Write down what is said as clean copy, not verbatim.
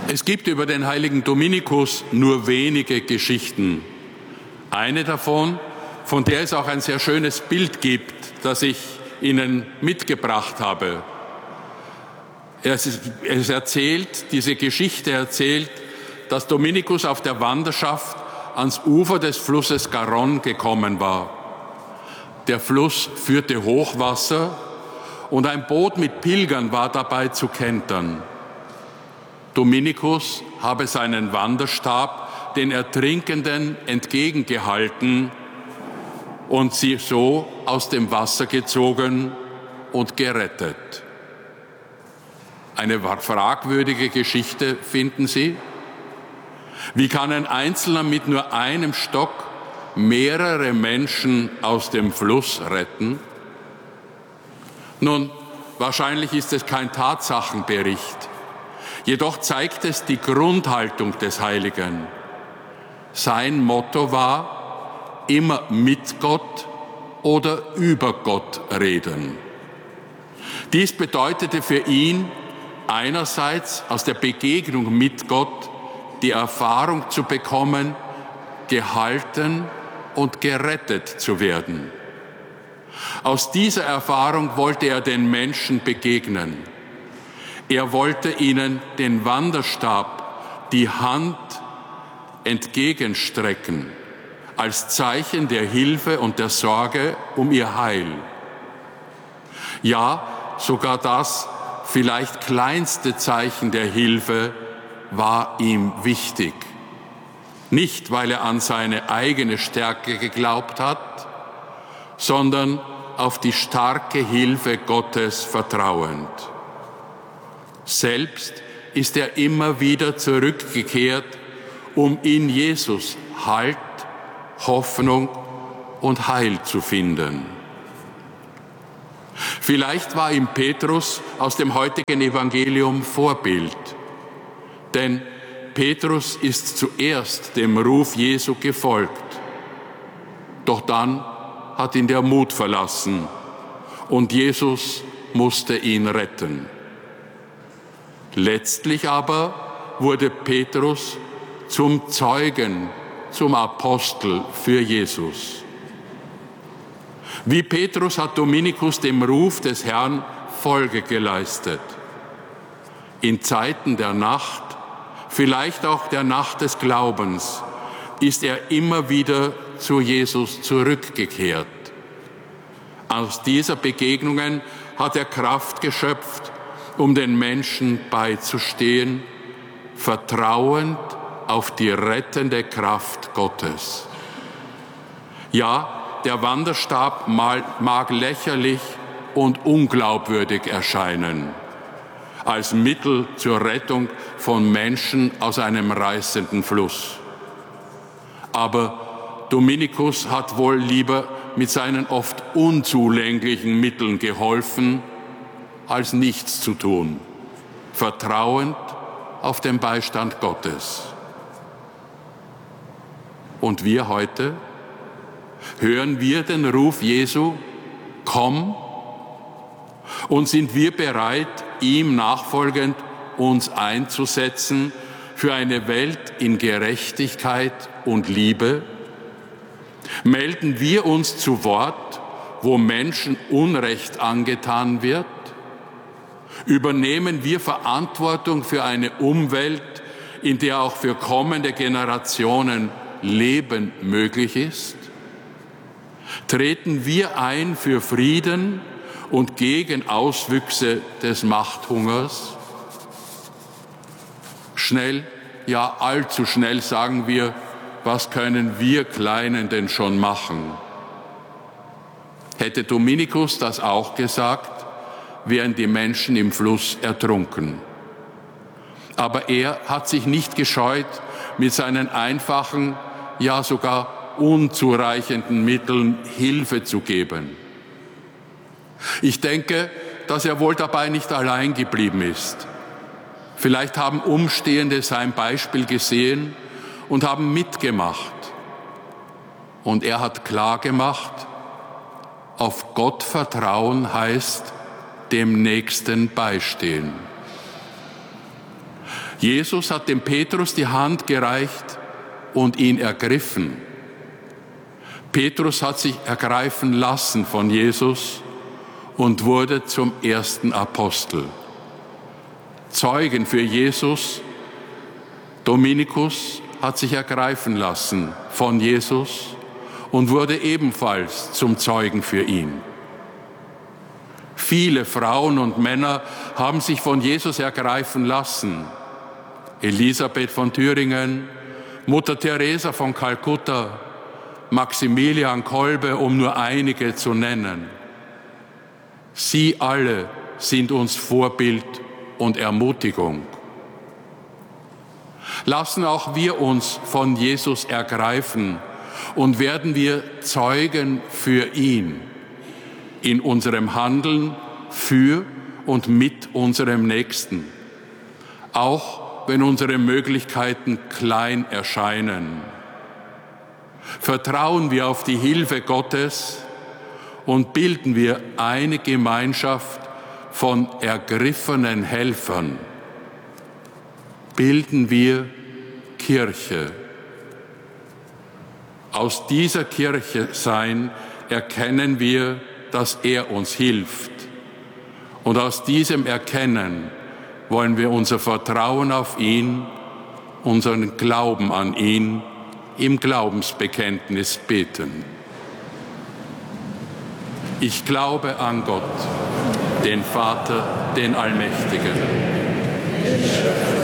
Es gibt über den heiligen Dominikus nur wenige Geschichten. Eine davon, von der es auch ein sehr schönes Bild gibt, das ich Ihnen mitgebracht habe. Diese Geschichte erzählt, dass Dominikus auf der Wanderschaft ans Ufer des Flusses Garonne gekommen war. Der Fluss führte Hochwasser und ein Boot mit Pilgern war dabei zu kentern. Dominikus habe seinen Wanderstab den Ertrinkenden entgegengehalten und sie so aus dem Wasser gezogen und gerettet. Eine fragwürdige Geschichte, finden Sie? Wie kann ein Einzelner mit nur einem Stock mehrere Menschen aus dem Fluss retten? Nun, wahrscheinlich ist es kein Tatsachenbericht. Jedoch zeigt es die Grundhaltung des Heiligen. Sein Motto war, immer mit Gott oder über Gott reden. Dies bedeutete für ihn einerseits aus der Begegnung mit Gott die Erfahrung zu bekommen, gehalten und gerettet zu werden. Aus dieser Erfahrung wollte er den Menschen begegnen. Er wollte ihnen den Wanderstab, die Hand entgegenstrecken, als Zeichen der Hilfe und der Sorge um ihr Heil. Ja, sogar das vielleicht kleinste Zeichen der Hilfe war ihm wichtig. Nicht, weil er an seine eigene Stärke geglaubt hat, sondern auf die starke Hilfe Gottes vertrauend. Selbst ist er immer wieder zurückgekehrt, um in Jesus Halt, Hoffnung und Heil zu finden. Vielleicht war ihm Petrus aus dem heutigen Evangelium Vorbild, denn Petrus ist zuerst dem Ruf Jesu gefolgt. Doch dann hat ihn der Mut verlassen und Jesus musste ihn retten. Letztlich aber wurde Petrus zum Zeugen, zum Apostel für Jesus. Wie Petrus hat Dominikus dem Ruf des Herrn Folge geleistet. In Zeiten der Nacht, vielleicht auch der Nacht des Glaubens, ist er immer wieder zu Jesus zurückgekehrt. Aus dieser Begegnungen hat er Kraft geschöpft, um den Menschen beizustehen, vertrauend auf die rettende Kraft Gottes. Ja, der Wanderstab mag lächerlich und unglaubwürdig erscheinen, als Mittel zur Rettung von Menschen aus einem reißenden Fluss. Aber Dominikus hat wohl lieber mit seinen oft unzulänglichen Mitteln geholfen, als nichts zu tun, vertrauend auf den Beistand Gottes. Und wir heute? Hören wir den Ruf Jesu, komm? Und sind wir bereit, ihm nachfolgend uns einzusetzen für eine Welt in Gerechtigkeit und Liebe? Melden wir uns zu Wort, wo Menschen Unrecht angetan wird? Übernehmen wir Verantwortung für eine Umwelt, in der auch für kommende Generationen Leben möglich ist? Treten wir ein für Frieden und gegen Auswüchse des Machthungers? Schnell, ja allzu schnell sagen wir, was können wir Kleinen denn schon machen? Hätte Dominikus das auch gesagt, wären die Menschen im Fluss ertrunken. Aber er hat sich nicht gescheut, mit seinen einfachen, ja sogar unzureichenden Mitteln Hilfe zu geben. Ich denke, dass er wohl dabei nicht allein geblieben ist. Vielleicht haben Umstehende sein Beispiel gesehen und haben mitgemacht. Und er hat klargemacht, auf Gott vertrauen heißt, dem Nächsten beistehen. Jesus hat dem Petrus die Hand gereicht und ihn ergriffen. Petrus hat sich ergreifen lassen von Jesus und wurde zum ersten Apostel. Zeugen für Jesus, Dominikus hat sich ergreifen lassen von Jesus und wurde ebenfalls zum Zeugen für ihn. Viele Frauen und Männer haben sich von Jesus ergreifen lassen. Elisabeth von Thüringen, Mutter Teresa von Kalkutta, Maximilian Kolbe, um nur einige zu nennen. Sie alle sind uns Vorbild und Ermutigung. Lassen auch wir uns von Jesus ergreifen und werden wir Zeugen für ihn in unserem Handeln für und mit unserem Nächsten, auch wenn unsere Möglichkeiten klein erscheinen. Vertrauen wir auf die Hilfe Gottes und bilden wir eine Gemeinschaft von ergriffenen Helfern. Bilden wir Kirche. Aus dieser Kirche sein erkennen wir, dass er uns hilft. Und aus diesem Erkennen wollen wir unser Vertrauen auf ihn, unseren Glauben an ihn im Glaubensbekenntnis beten. Ich glaube an Gott, den Vater, den Allmächtigen.